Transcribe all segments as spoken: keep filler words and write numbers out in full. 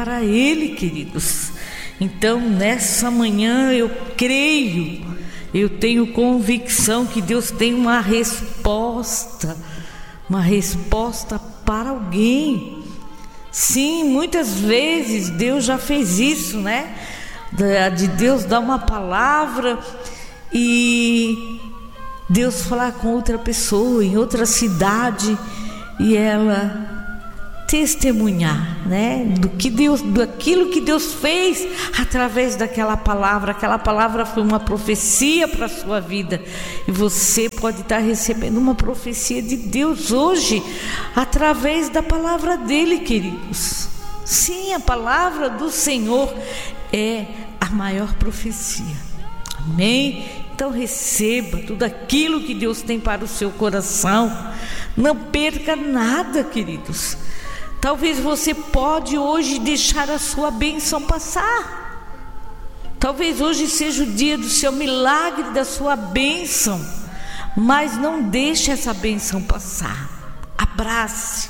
para Ele, queridos. Então, nessa manhã, eu creio, eu tenho convicção que Deus tem uma resposta, uma resposta para alguém. Sim, muitas vezes Deus já fez isso, né? De Deus dar uma palavra e Deus falar com outra pessoa em outra cidade e ela testemunhar, né, do que Deus, daquilo que Deus fez através daquela palavra. Aquela palavra foi uma profecia para a sua vida e você pode estar recebendo uma profecia de Deus hoje através da palavra dele, queridos. Sim, a palavra do Senhor é a maior profecia. Amém? Então receba tudo aquilo que Deus tem para o seu coração. Não perca nada, queridos. Talvez você pode hoje deixar a sua bênção passar. Talvez hoje seja o dia do seu milagre, da sua bênção. Mas não deixe essa bênção passar. Abrace.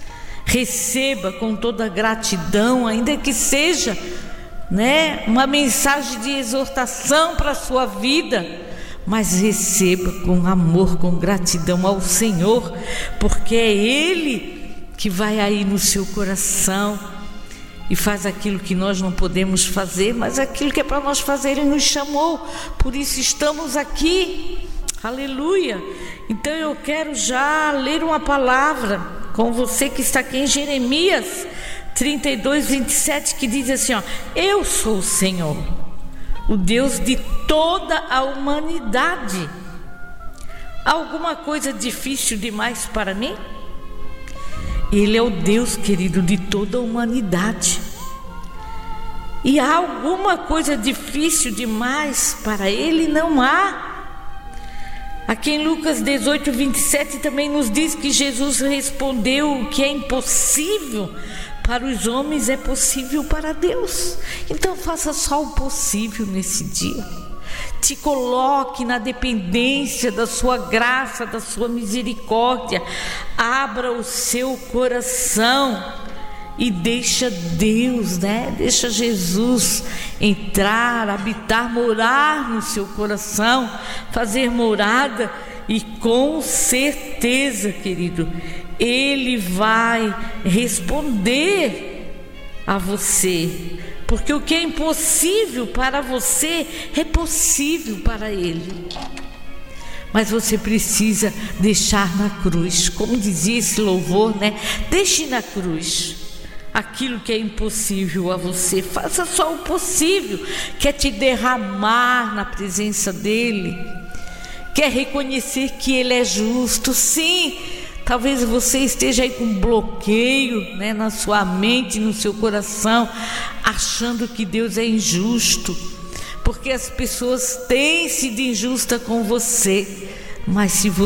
Receba com toda gratidão, ainda que seja, né, uma mensagem de exortação para a sua vida. Mas receba com amor, com gratidão ao Senhor, porque é Ele que vai aí no seu coração e faz aquilo que nós não podemos fazer, mas aquilo que é para nós fazer Ele nos chamou, por isso estamos aqui. Aleluia. Então eu quero já ler uma palavra com você que está aqui em Jeremias trinta e dois, vinte e sete, que diz assim, ó: eu sou o Senhor, o Deus de toda a humanidade. Há alguma coisa difícil demais para mim? Ele é o Deus, querido, de toda a humanidade. E há alguma coisa difícil demais para Ele? Não há. Aqui em Lucas dezoito, vinte e sete também nos diz que Jesus respondeu: o que é impossível para os homens é possível para Deus. Então faça só o possível nesse dia. Te coloque na dependência da sua graça, da sua misericórdia. Abra o seu coração e deixa Deus, né? Deixa Jesus entrar, habitar, morar no seu coração, fazer morada. E com certeza, querido, Ele vai responder a você. Porque o que é impossível para você é possível para Ele. Mas você precisa deixar na cruz, como dizia esse louvor, né? Deixe na cruz aquilo que é impossível a você. Faça só o possível, que é te derramar na presença dEle. Quer reconhecer que Ele é justo. Sim, talvez você esteja aí com um bloqueio, né, na sua mente, no seu coração, achando que Deus é injusto, porque as pessoas têm sido injustas com você. Mas se você